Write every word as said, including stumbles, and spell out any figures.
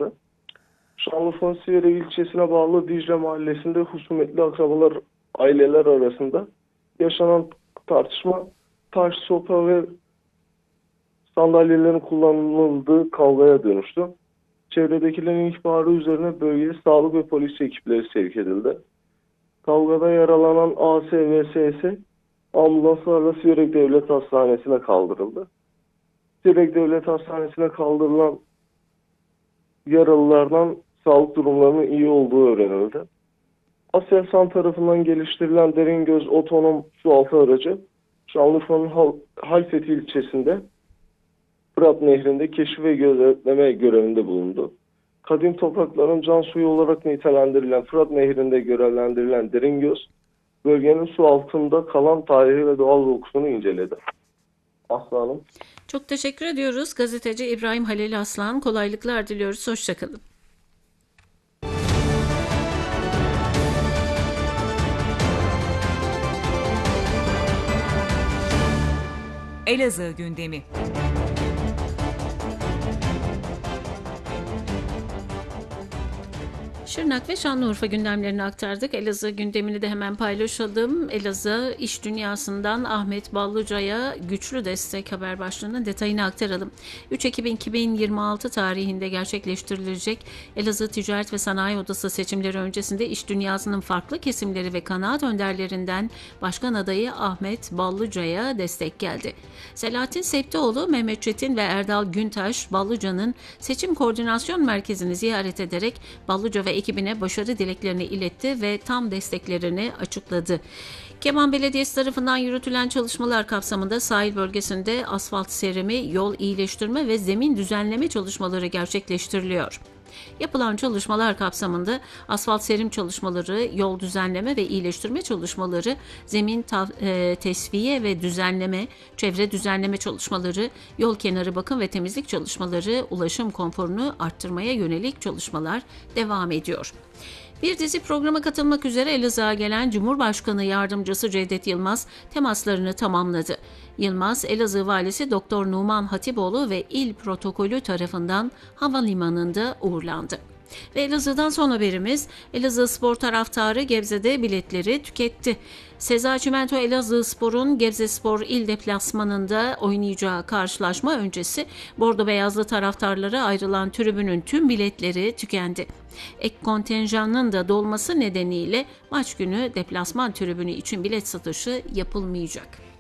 tartışması. Şanlıurfa'nın Sivere ilçesine bağlı Dicle mahallesinde husumetli akrabalar, aileler arasında yaşanan tartışma taş, sopa ve sandalyelerin kullanıldığı kavgaya dönüştü. Çevredekilerin ihbarı üzerine bölgeye sağlık ve polis ekipleri sevk edildi. Kavgada yaralanan A S ve S S ambulanslarla Siverek Devlet Hastanesi'ne kaldırıldı. Siverek Devlet Hastanesi'ne kaldırılan yaralılardan sağlık durumlarının iyi olduğu öğrenildi. Aselsan tarafından geliştirilen Deringöz otonom sualtı aracı Şanlıurfa'nın Hal Halfeti ilçesinde Fırat Nehri'nde keşif ve gözetleme görevinde bulundu. Kadim toprakların can suyu olarak nitelendirilen Fırat Nehri'nde görevlendirilen Deringöz, bölgenin su altında kalan tarihi ve doğal dokusunu inceledi. Aslanım. Çok teşekkür ediyoruz. Gazeteci İbrahim Halil Aslan. Kolaylıklar diliyoruz. Hoşçakalın. Elazığ gündemi. Şırnak ve Şanlıurfa gündemlerini aktardık. Elazığ gündemini de hemen paylaşalım. Elazığ iş dünyasından Ahmet Ballıca'ya güçlü destek haber başlığının detayını aktaralım. üç Ekim iki bin yirmi altı tarihinde gerçekleştirilecek Elazığ Ticaret ve Sanayi Odası seçimleri öncesinde iş dünyasının farklı kesimleri ve kanaat önderlerinden başkan adayı Ahmet Ballıca'ya destek geldi. Selahattin Septioğlu, Mehmet Çetin ve Erdal Güntaş, Ballıca'nın seçim koordinasyon merkezini ziyaret ederek Ballıca ve ekibine başarı dileklerini iletti ve tam desteklerini açıkladı. Keban Belediyesi tarafından yürütülen çalışmalar kapsamında sahil bölgesinde asfalt serimi, yol iyileştirme ve zemin düzenleme çalışmaları gerçekleştiriliyor. Yapılan çalışmalar kapsamında asfalt serim çalışmaları, yol düzenleme ve iyileştirme çalışmaları, zemin ta- e, tesviye ve düzenleme, çevre düzenleme çalışmaları, yol kenarı bakım ve temizlik çalışmaları, ulaşım konforunu arttırmaya yönelik çalışmalar devam ediyor. Bir dizi programa katılmak üzere Elazığ'a gelen Cumhurbaşkanı Yardımcısı Cevdet Yılmaz temaslarını tamamladı. Yılmaz, Elazığ Valisi Doktor Numan Hatipoğlu ve il protokolü tarafından havalimanında uğurlandı. Ve Elazığ'dan son haberimiz, Elazığ Spor taraftarı Gebze'de biletleri tüketti. Seza Çimento Elazığ Spor'un Gebze Spor il deplasmanında oynayacağı karşılaşma öncesi Bordo Beyazlı taraftarlara ayrılan tribünün tüm biletleri tükendi. Ek kontenjanının da dolması nedeniyle maç günü deplasman tribünü için bilet satışı yapılmayacak.